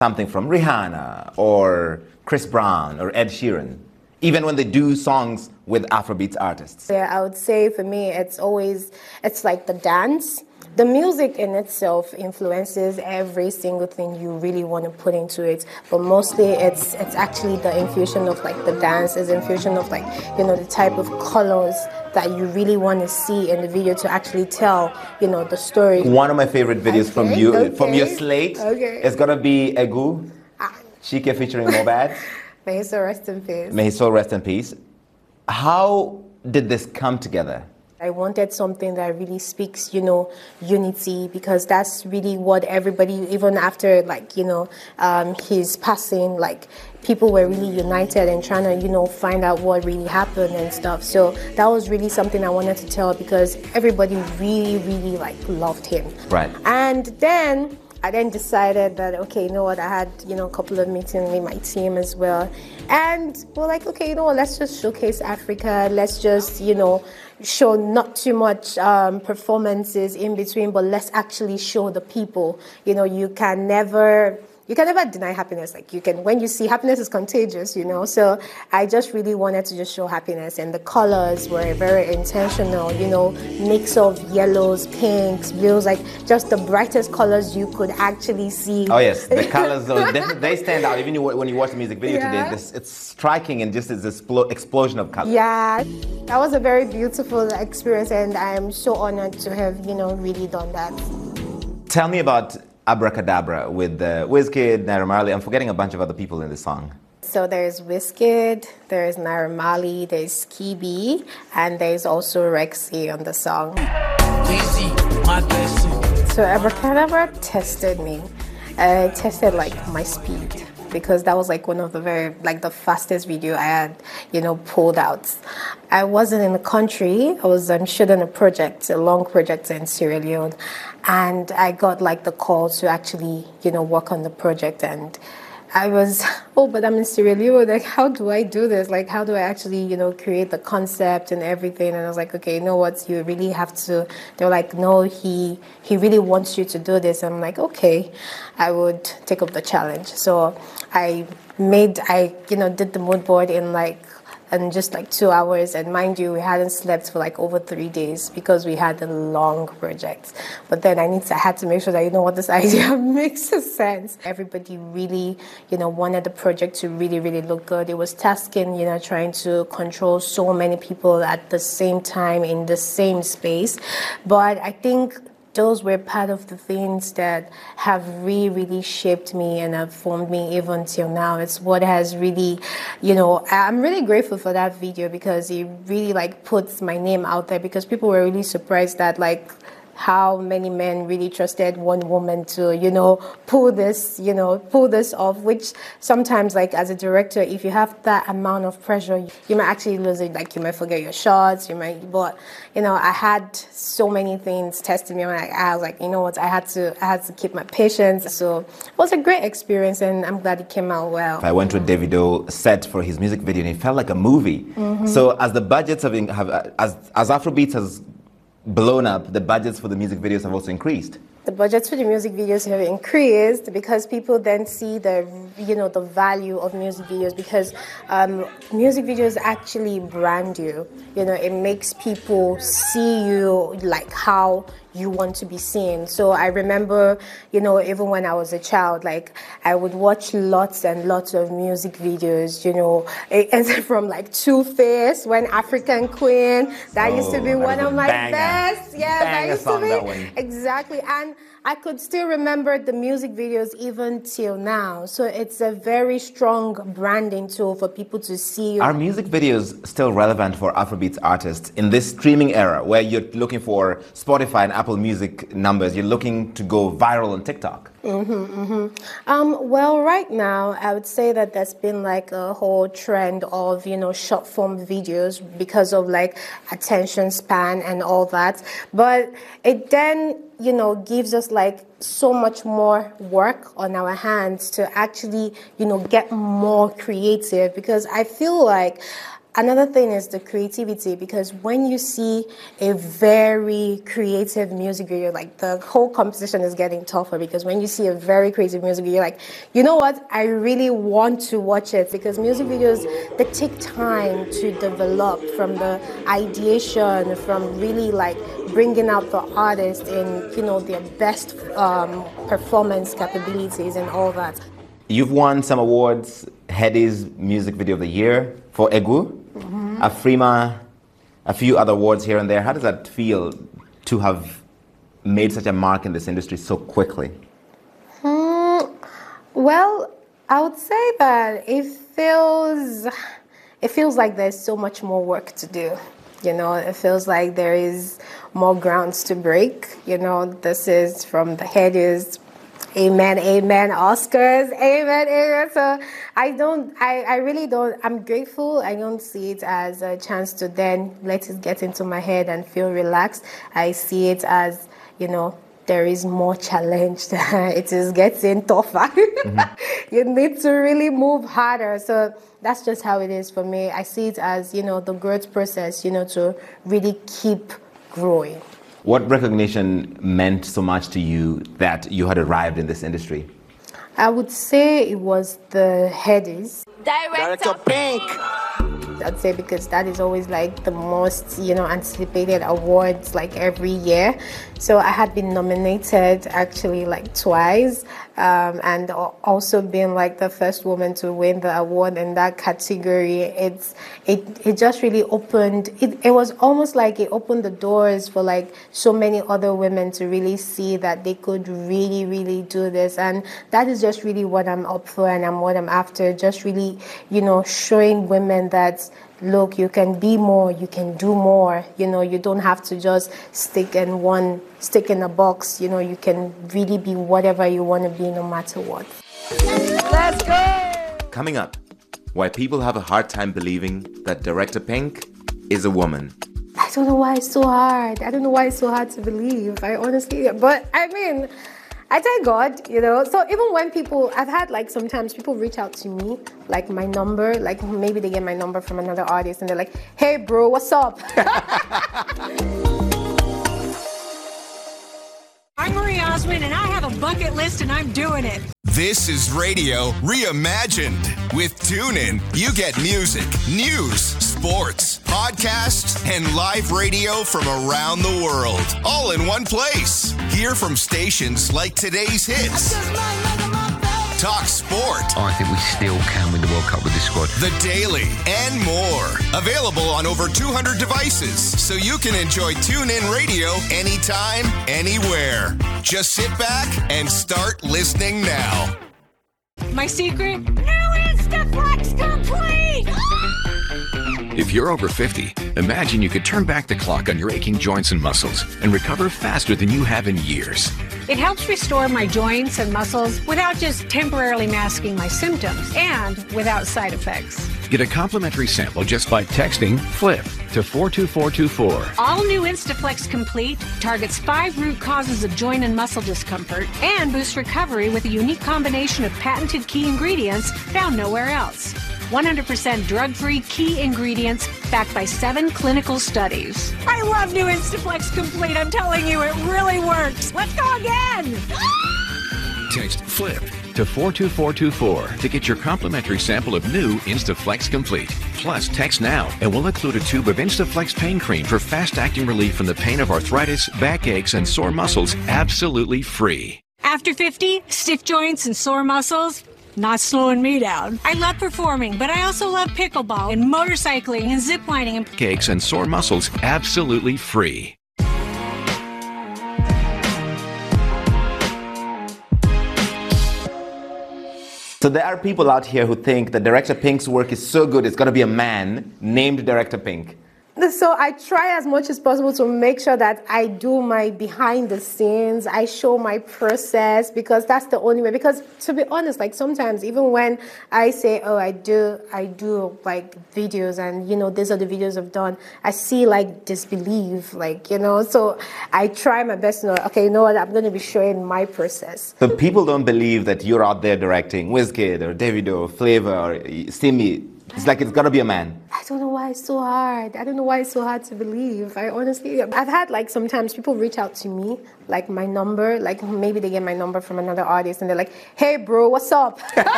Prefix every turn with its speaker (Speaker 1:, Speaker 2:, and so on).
Speaker 1: something from Rihanna or Chris Brown or Ed Sheeran, even when they do songs with Afrobeats artists?
Speaker 2: Yeah, I would say for me, it's like the dance. The music in itself influences every single thing you really want to put into it, but mostly it's actually the infusion of like the dance, is infusion of like, you know, the type of colors that you really want to see in the video to actually tell, you know, the story.
Speaker 1: One of my favorite videos from you, from your slate, is gonna be Egu, Chike featuring Mobad.
Speaker 2: May his soul rest in peace.
Speaker 1: May his soul rest in peace. How did this come together?
Speaker 2: I wanted something that really speaks, you know, unity, because that's really what everybody, even after, like, you know, his passing, like, people were really united and trying to, you know, find out what really happened and stuff. So that was really something I wanted to tell, because everybody really, really, like, loved him.
Speaker 1: Right.
Speaker 2: And then I then decided that, okay, you know what, I had, you know, a couple of meetings with my team as well. And we're like, okay, you know what, let's just showcase Africa. Let's just, you know, show not too much performances in between, but let's actually show the people. You know, you can never deny happiness. Like, you can, when you see happiness is contagious, you know. So I just really wanted to just show happiness, and the colors were very intentional, you know, mix of yellows, pinks, blues, like just the brightest colors you could actually see.
Speaker 1: Oh yes, the colors, they stand out. Even when you watch the music video today, it's striking, and just this explosion of color.
Speaker 2: Yeah, that was a very beautiful experience, and I'm so honored to have, you know, really done that.
Speaker 1: Tell me about Abracadabra with Wizkid, Naira Marley. I'm forgetting a bunch of other people in this song.
Speaker 2: So there's Wizkid, there's Naira Marley, there's Kibi, and there's also Rexy on the song. So Abracadabra tested me. It tested like my speed, because that was like one of the the fastest video I had, you know, pulled out. I wasn't in the country. I was shooting a long project in Sierra Leone, and I got like the call to actually, you know, work on the project. And I was, oh, but I'm in Sierra Leone, like, how do I do this? Like, how do I actually, you know, create the concept and everything? And I was like, okay, you know what, you really have to. They were like, no, he really wants you to do this. I'm like, okay, I would take up the challenge. So I you know, did the mood board in just like 2 hours, and mind you, we hadn't slept for like over 3 days because we had a long project. But then I had to make sure that, you know what, this idea makes sense. Everybody really, you know, wanted the project to really, really look good. It was tasking, you know, trying to control so many people at the same time in the same space. But I think those were part of the things that have really, really shaped me and have formed me even till now. It's what has really, you know, I'm really grateful for that video, because it really like puts my name out there, because people were really surprised that like how many men really trusted one woman to, you know, pull this off, which sometimes, like, as a director, if you have that amount of pressure, you might actually lose it. Like, you might forget your shots, but, you know, I had so many things testing me. I was like, you know what, I had to keep my patience. So it was a great experience, and I'm glad it came out well.
Speaker 1: I went to a Davido set for his music video, and it felt like a movie. Mm-hmm. So as the budgets as Afrobeats has blown up, the budgets for the music videos have also increased.
Speaker 2: The budgets for the music videos have increased because people then see the value of music videos, because music videos actually brand you. You know, it makes people see you like how you want to be seen. So I remember, you know, even when I was a child, like, I would watch lots and lots of music videos, you know, and from like Two-Face, When African Queen, that used to be one of my best. Yeah, that used to be. Exactly. And I could still remember the music videos even till now. So it's a very strong branding tool for people to see you.
Speaker 1: Are music videos still relevant for Afrobeats artists in this streaming era where you're looking for Spotify and Apple Music numbers, you're looking to go viral on TikTok?
Speaker 2: Well, right now, I would say that there's been like a whole trend of, you know, short form videos because of like attention span and all that. But it then, you know, gives us like so much more work on our hands to actually, you know, get more creative, because I feel like another thing is the creativity, because when you see a very creative music video, like the whole composition is getting tougher, because when you see a very creative music video, you're like, you know what, I really want to watch it, because music videos, they take time to develop, from the ideation, from really like bringing out the artist in, you know, their best performance capabilities and all that.
Speaker 1: You've won some awards, Headies Music Video of the Year for Egu, Afrima, a few other awards here and there. How does that feel to have made such a mark in this industry so quickly?
Speaker 2: Well, I would say that it feels like there's so much more work to do. You know, it feels like there is more grounds to break. You know, this is from the Headies. Amen, amen, Oscars, amen, amen. So I really don't, I'm grateful. I don't see it as a chance to then let it get into my head and feel relaxed. I see it as, you know, there is more challenge. It is getting tougher. You need to really move harder. So that's just how it is for me. I see it as, you know, the growth process, you know, to really keep growing.
Speaker 1: What recognition meant so much to you that you had arrived in this industry?
Speaker 2: I would say it was the Headies.
Speaker 3: Director Pink!
Speaker 2: I'd say because that is always like the most, you know, anticipated awards like every year. So I had been nominated actually like twice, and also being like the first woman to win the award in that category. It just really opened, it was almost like it opened the doors for like so many other women to really see that they could really, really do this. And that is just really what I'm up for, and what I'm after. Just really, you know, showing women that, look, you can be more, you can do more. You know, you don't have to just stick in a box. You know, you can really be whatever you want to be, no matter what.
Speaker 3: Let's go!
Speaker 1: Coming up, why people have a hard time believing that Director Pink is a woman.
Speaker 2: I don't know why it's so hard. I don't know why it's so hard to believe. I honestly, but I mean, I thank God, you know. So even when I've had like sometimes people reach out to me, like my number, like maybe they get my number from another artist and they're like, hey bro, what's up?
Speaker 4: I'm Marie Osmond and I have a bucket list and I'm doing it.
Speaker 5: This is Radio Reimagined. With TuneIn, you get music, news, sports, podcasts, and live radio from around the world, all in one place. Hear from stations like Today's Hits, Talk Sport,
Speaker 6: I think we still can win the World Cup with this squad,
Speaker 5: The Daily, and more. Available on over 200 devices, so you can enjoy TuneIn Radio anytime, anywhere. Just sit back and start listening now.
Speaker 4: My secret? New Instaflex Complete!
Speaker 6: If you're over 50, imagine you could turn back the clock on your aching joints and muscles and recover faster than you have in years.
Speaker 4: It helps restore my joints and muscles without just temporarily masking my symptoms and without side effects.
Speaker 6: Get a complimentary sample just by texting FLIP to 42424.
Speaker 4: All new Instaflex Complete targets 5 root causes of joint and muscle discomfort and boosts recovery with a unique combination of patented key ingredients found nowhere else. 100% drug-free key ingredients backed by 7 clinical studies. I love new Instaflex Complete. I'm telling you, it really works. Let's go again.
Speaker 6: Text FLIP to 42424 to get your complimentary sample of new Instaflex Complete. Plus, text now and we'll include a tube of Instaflex pain cream for fast-acting relief from the pain of arthritis, backaches, and sore muscles, absolutely free.
Speaker 4: After 50, stiff joints and sore muscles, not slowing me down. I love performing, but I also love pickleball and motorcycling and ziplining and
Speaker 6: Cakes and sore muscles, absolutely free.
Speaker 1: So there are people out here who think that Director Pink's work is so good, it's got to be a man named Director Pink.
Speaker 2: So I try as much as possible to make sure that I do my behind the scenes, I show my process, because that's the only way. Because to be honest, like sometimes even when I say, oh, I do like videos and, you know, these are the videos I've done, I see like disbelief, like, you know, so I try my best to know, okay, you know what, I'm going to be showing my process.
Speaker 1: So people don't believe that you're out there directing Wizkid or Davido or Flavor or Simi. It's like it's got to be a man.
Speaker 2: I don't know why why it's so hard. I don't know why it's so hard to believe. I've had like sometimes people reach out to me, like my number, like maybe they get my number from another artist and they're like, hey bro, what's up?